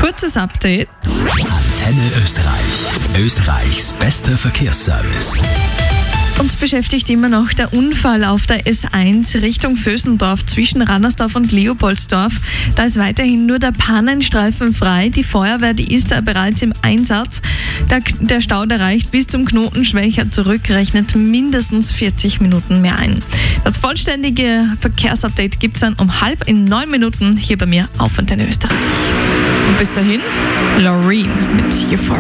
Kurzes Update. Antenne Österreich. Österreichs bester Verkehrsservice. Uns beschäftigt immer noch der Unfall auf der S1 Richtung Vösendorf zwischen Rannersdorf und Leopoldsdorf. Da ist weiterhin nur der Pannenstreifen frei. Die Feuerwehr, die ist da bereits im Einsatz. Der Stau, der reicht bis zum Knoten Schwächer zurück, rechnet mindestens 40 Minuten mehr ein. Das vollständige Verkehrsupdate gibt es dann um 8:30 hier bei mir auf Antenne Österreich. Und bis dahin, Loreen mit Euphoria.